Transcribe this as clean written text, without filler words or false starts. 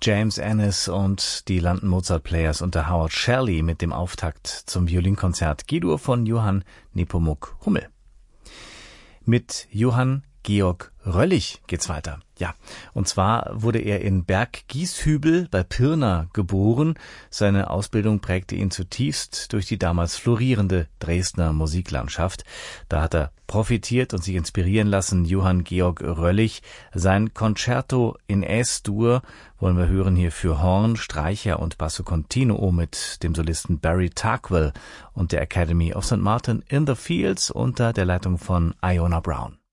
James Ennis und die London Mozart Players unter Howard Shelley mit dem Auftakt zum Violinkonzert G-Dur von Johann Nepomuk Hummel. Mit Johann Georg Röllich geht's weiter. Ja, und zwar wurde er in Berggieshübel bei Pirna geboren. Seine Ausbildung prägte ihn zutiefst durch die damals florierende Dresdner Musiklandschaft. Da hat er profitiert und sich inspirieren lassen. Johann Georg Röllich, sein Concerto in Es-Dur wollen wir hören hier für Horn, Streicher und Basso Continuo mit dem Solisten Barry Tarkwell und der Academy of St. Martin in the Fields unter der Leitung von Iona Brown.